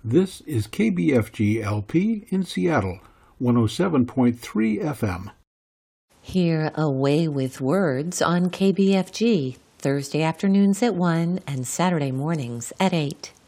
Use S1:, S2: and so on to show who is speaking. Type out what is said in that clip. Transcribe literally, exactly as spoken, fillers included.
S1: This is K B F G L P in Seattle, one oh seven point three F M.
S2: Hear A Way with Words on K B F G, Thursday afternoons at one and Saturday mornings at eight.